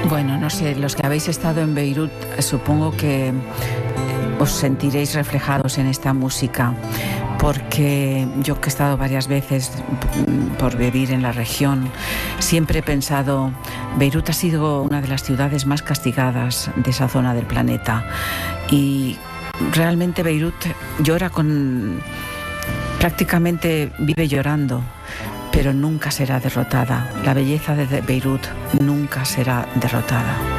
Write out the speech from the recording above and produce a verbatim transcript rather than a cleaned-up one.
Bueno, no sé, los que habéis estado en Beirut, supongo que os sentiréis reflejados en esta música, porque yo que he estado varias veces por vivir en la región, siempre he pensado, Beirut ha sido una de las ciudades más castigadas de esa zona del planeta, y realmente Beirut llora con... prácticamente vive llorando, pero nunca será derrotada. La belleza de Beirut nunca será derrotada.